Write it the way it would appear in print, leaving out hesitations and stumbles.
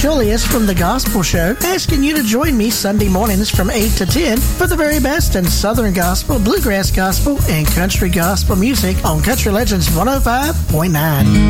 Julius from The Gospel Show, asking you to join me Sunday mornings from 8 to 10 for the very best in Southern Gospel, Bluegrass Gospel, and Country Gospel music on Country Legends 105.9.